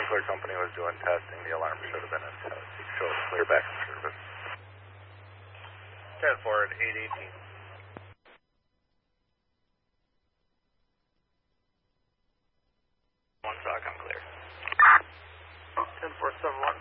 sprinkler company was doing testing, the alarm should have been in show clear back in service. 10 forward, 818. One SOC, I'm clear. 10-4-7-1.